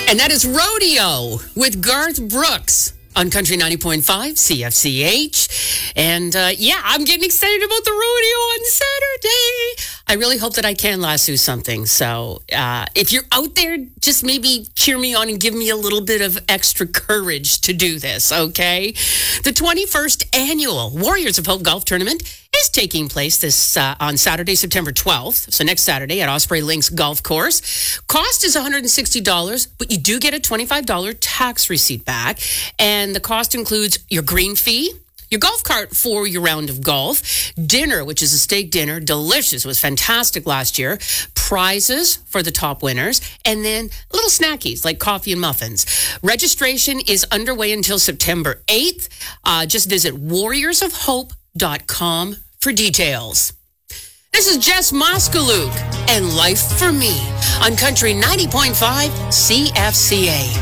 And that is Rodeo with Garth Brooks on Country 90.5 CFCH. And I'm getting excited about the rodeo on Saturday. I really hope that I can lasso something. So if you're out there, just maybe cheer me on and give me a little bit of extra courage to do this, okay? The 21st annual Warriors of Hope Golf Tournament is taking place this on Saturday, September 12th. So next Saturday at Osprey Links Golf Course. Cost is $160, but you do get a $25 tax receipt back. And the cost includes your green fee, your golf cart for your round of golf, dinner, which is a steak dinner, delicious, was fantastic last year, prizes for the top winners, and then little snackies like coffee and muffins. Registration is underway until September 8th. Just visit warriorsofhope.com for details. This is Jess Moskaluk and Life for Me on Country 90.5 CFCA.